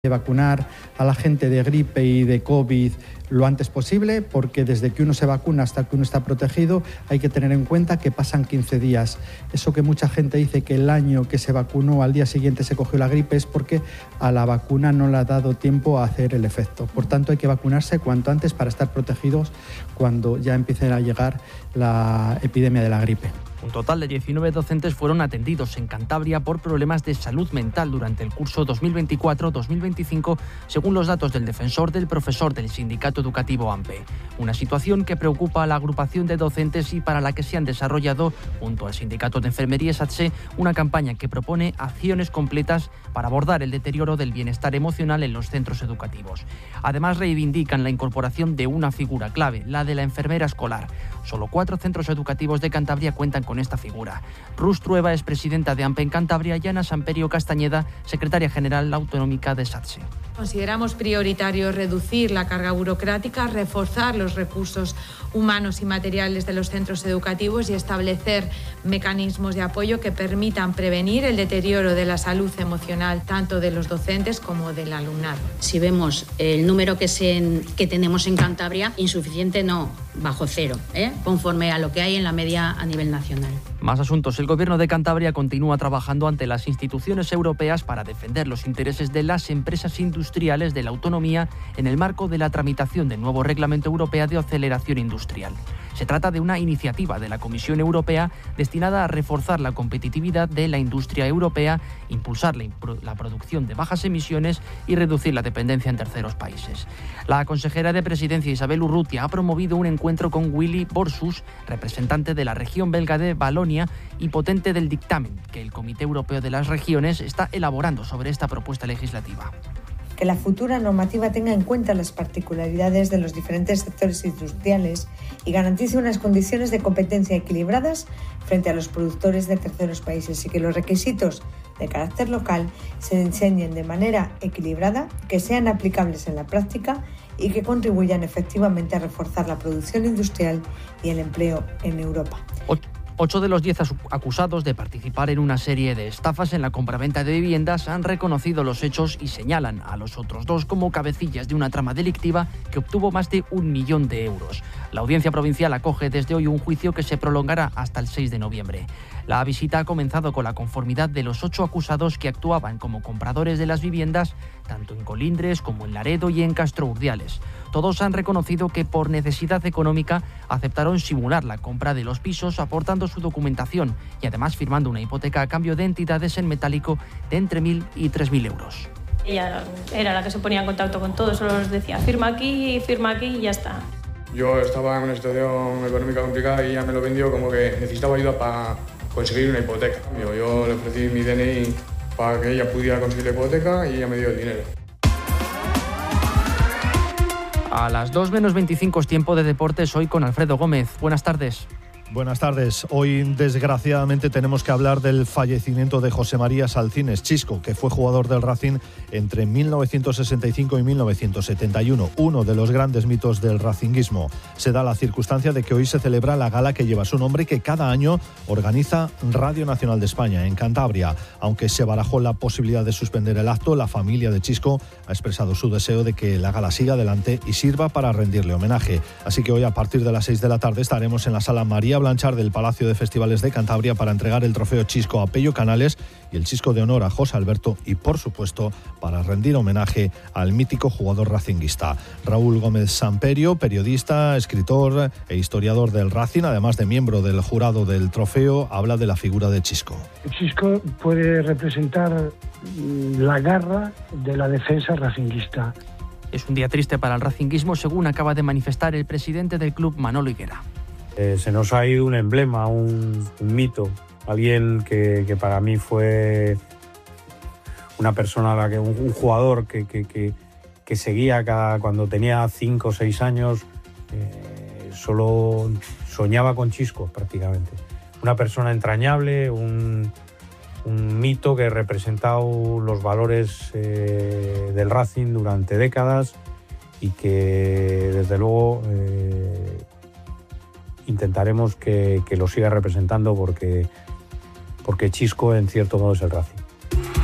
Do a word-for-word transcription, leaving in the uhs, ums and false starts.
de vacunar a la gente de gripe y de COVID lo antes posible, porque desde que uno se vacuna hasta que uno está protegido hay que tener en cuenta que pasan quince días. Eso que mucha gente dice que el año que se vacunó al día siguiente se cogió la gripe es porque a la vacuna no le ha dado tiempo a hacer el efecto. Por tanto, hay que vacunarse cuanto antes para estar protegidos cuando ya empiece a llegar la epidemia de la gripe. Un total de diecinueve docentes fueron atendidos en Cantabria por problemas de salud mental durante el curso dos mil veinticuatro dos mil veinticinco, según los datos del defensor del profesor del sindicato educativo AMPE. Una situación que preocupa a la agrupación de docentes y para la que se han desarrollado, junto al sindicato de enfermería SATSE, una campaña que propone acciones completas para abordar el deterioro del bienestar emocional en los centros educativos. Además, reivindican la incorporación de una figura clave, la de la enfermera escolar. Solo cuatro centros educativos de Cantabria cuentan con esta figura. Rus Trueba es presidenta de AMPE en Cantabria y Ana Samperio Castañeda, secretaria general autonómica de SATSE. Consideramos prioritario reducir la carga burocrática, reforzar los recursos humanos y materiales de los centros educativos y establecer mecanismos de apoyo que permitan prevenir el deterioro de la salud emocional tanto de los docentes como del alumnado. Si vemos el número que, se, que tenemos en Cantabria, insuficiente no, bajo cero, ¿eh? conforme a lo que hay en la media a nivel nacional. Más asuntos. El Gobierno de Cantabria continúa trabajando ante las instituciones europeas para defender los intereses de las empresas industriales de la autonomía en el marco de la tramitación del nuevo Reglamento Europeo de Aceleración Industrial. Se trata de una iniciativa de la Comisión Europea destinada a reforzar la competitividad de la industria europea, impulsar la, la producción de bajas emisiones y reducir la dependencia en terceros países. La consejera de Presidencia Isabel Urrutia ha promovido un encuentro con Willy Borsus, representante de la región belga de Valonia y potente del dictamen que el Comité Europeo de las Regiones está elaborando sobre esta propuesta legislativa. Que la futura normativa tenga en cuenta las particularidades de los diferentes sectores industriales y garantice unas condiciones de competencia equilibradas frente a los productores de terceros países y que los requisitos de carácter local se diseñen de manera equilibrada, que sean aplicables en la práctica y que contribuyan efectivamente a reforzar la producción industrial y el empleo en Europa. Ocho de los diez acusados de participar en una serie de estafas en la compraventa de viviendas han reconocido los hechos y señalan a los otros dos como cabecillas de una trama delictiva que obtuvo más de un millón de euros. La Audiencia Provincial acoge desde hoy un juicio que se prolongará hasta el seis de noviembre. La visita ha comenzado con la conformidad de los ocho acusados que actuaban como compradores de las viviendas, tanto en Colindres como en Laredo y en Castro Urdiales. Todos han reconocido que por necesidad económica aceptaron simular la compra de los pisos aportando su documentación y además firmando una hipoteca a cambio de entidades en metálico de entre mil y tres mil euros. Ella era la que se ponía en contacto con todos, solo les decía firma aquí, firma aquí y ya está. Yo estaba en una situación económica complicada y ella me lo vendió como que necesitaba ayuda para conseguir una hipoteca. Yo, yo le ofrecí mi D N I para que ella pudiera conseguir la hipoteca y ella me dio el dinero. A las dos menos veinticinco es tiempo de deportes, hoy con Alfredo Gómez. Buenas tardes. Buenas tardes. Hoy, desgraciadamente, tenemos que hablar del fallecimiento de José María Salcines Chisco, que fue jugador del Racing entre mil novecientos sesenta y cinco y mil novecientos setenta y uno, uno de los grandes mitos del racinguismo. Se da la circunstancia de que hoy se celebra la gala que lleva su nombre y que cada año organiza Radio Nacional de España, en Cantabria. Aunque se barajó la posibilidad de suspender el acto, la familia de Chisco ha expresado su deseo de que la gala siga adelante y sirva para rendirle homenaje. Así que hoy, a partir de las seis de la tarde, estaremos en la Sala María Blanchard del Palacio de Festivales de Cantabria para entregar el trofeo Chisco a Pello Canales y el Chisco de honor a José Alberto y, por supuesto, para rendir homenaje al mítico jugador racinguista. Raúl Gómez Samperio, periodista, escritor e historiador del Racing, además de miembro del jurado del trofeo, habla de la figura de Chisco. Chisco puede representar la garra de la defensa racinguista. Es un día triste para el racinguismo, según acaba de manifestar el presidente del club, Manolo Higuera. Eh, se nos ha ido un emblema, un, un mito, alguien que, que para mí fue una persona, la que, un, un jugador que, que, que, que seguía cada, cuando tenía cinco o seis años, eh, solo soñaba con Chisco prácticamente. Una persona entrañable, un, un mito que ha representado los valores eh, del Racing durante décadas y que desde luego eh, intentaremos que, que lo siga representando porque, porque Chisco en cierto modo es el Racing.